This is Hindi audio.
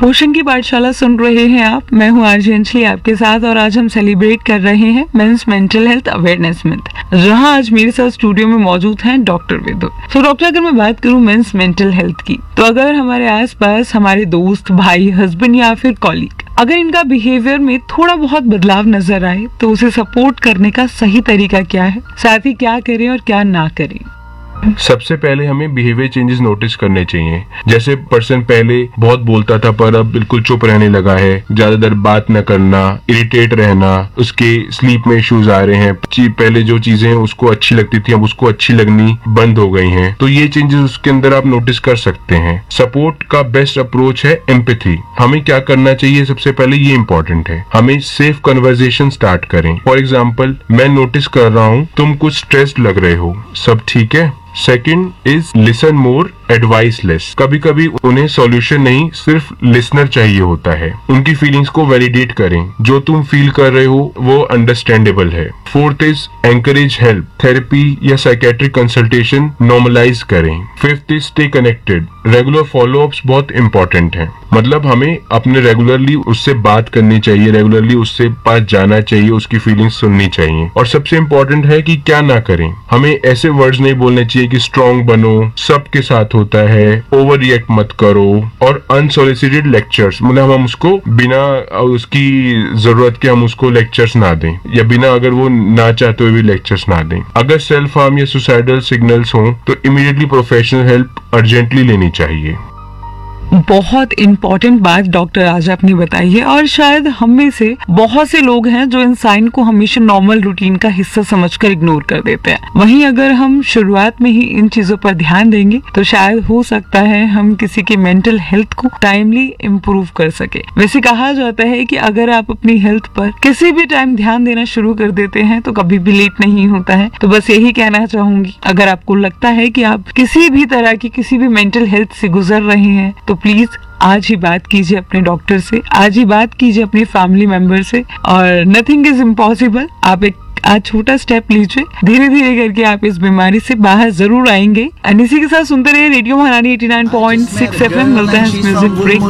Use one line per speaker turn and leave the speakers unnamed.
पोषण की पाठशाला सुन रहे हैं आप। मैं हूँ आरजे अंजलि आपके साथ और आज हम सेलिब्रेट कर रहे हैं mains mental health awareness month, जहाँ आज मेरे साथ स्टूडियो में मौजूद हैं डॉक्टर विदु। तो डॉक्टर, अगर मैं बात करूँ मेंस मेंटल हेल्थ की, तो अगर हमारे आसपास हमारे दोस्त, भाई, हस्बैंड या फिर कॉलीग, अगर इनका बिहेवियर में थोड़ा बहुत बदलाव नजर आए तो उसे सपोर्ट करने का सही तरीका क्या है, साथ ही क्या करें और क्या ना करें?
सबसे पहले हमें बिहेवियर चेंजेस नोटिस करने चाहिए। जैसे पर्सन पहले बहुत बोलता था पर अब बिल्कुल चुप रहने लगा है, ज्यादा देर बात न करना, इरिटेट रहना, उसके स्लीप में इश्यूज आ रहे हैं, पहले जो चीजें उसको अच्छी लगती थी अब उसको अच्छी लगनी बंद हो गई हैं। तो ये चेंजेस उसके अंदर आप नोटिस कर सकते हैं। सपोर्ट का बेस्ट अप्रोच है एम्पैथी। हमें क्या करना चाहिए, सबसे पहले ये इंपॉर्टेंट है, हमें सेफ कन्वर्सेशन स्टार्ट करें। फॉर एग्जाम्पल, मैं नोटिस कर रहा हूँ तुम कुछ स्ट्रेस्ड लग रहे हो, सब ठीक है? Second is listen more, advice less. कभी कभी उन्हें सॉल्यूशन नहीं, सिर्फ लिसनर चाहिए होता है। उनकी फीलिंग्स को वैलिडेट करें, जो तुम फील कर रहे हो वो अंडरस्टैंडेबल है। Fourth is encourage help, therapy या साइकेट्रिक कंसल्टेशन नॉर्मलाइज करें। Fifth is stay connected, regular follow-ups बहुत इंपॉर्टेंट है। मतलब हमें अपने रेगुलरली उससे बात करनी चाहिए, रेगुलरली उससे पास जाना चाहिए, उसकी फीलिंग्स सुननी चाहिए। और सबसे इम्पोर्टेंट है कि क्या ना करें, हमें ऐसे वर्ड्स नहीं बोलने चाहिए कि स्ट्रॉन्ग बनो, सबके साथ होता है, ओवर रिएक्ट मत करो, और अनसोलिसिटेड लेक्चर्स, मतलब हम उसको बिना उसकी जरूरत के हम उसको लेक्चर्स ना दें, या बिना अगर वो ना चाहते हुए भी लेक्चर्स ना दें। अगर सेल्फ हार्म या सुसाइडल सिग्नल्स हों तो इमीडिएटली प्रोफेशनल हेल्प अर्जेंटली लेनी चाहिए।
बहुत इम्पोर्टेंट बात डॉक्टर आज आपने बताई है, और शायद हम में से बहुत से लोग हैं जो इन साइन को हमेशा नॉर्मल रूटीन का हिस्सा समझकर इग्नोर कर देते हैं। वहीं अगर हम शुरुआत में ही इन चीजों पर ध्यान देंगे तो शायद हो सकता है हम किसी की मेंटल हेल्थ को टाइमली इम्प्रूव कर सके। वैसे कहा जाता है कि अगर आप अपनी हेल्थ पर किसी भी टाइम ध्यान देना शुरू कर देते हैं तो कभी भी लेट नहीं होता है। तो बस यही कहना चाहूंगी, अगर आपको लगता है कि आप किसी भी तरह की किसी भी मेंटल हेल्थ से गुजर रहे हैं तो प्लीज आज ही बात कीजिए अपने डॉक्टर से, आज ही बात कीजिए अपने फैमिली मेंबर से। और नथिंग इज इम्पॉसिबल, आप एक आज छोटा स्टेप लीजिए, धीरे धीरे करके आप इस बीमारी से बाहर जरूर आएंगे। इसी के साथ सुनते रहिए रेडियो महारानी 89.6 FM। मिलते हैं म्यूजिक ब्रेक